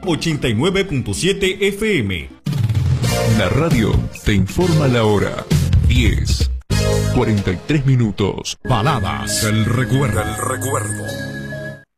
89.7 FM. La radio te informa la hora. 10:43 minutos. Baladas del recuerdo.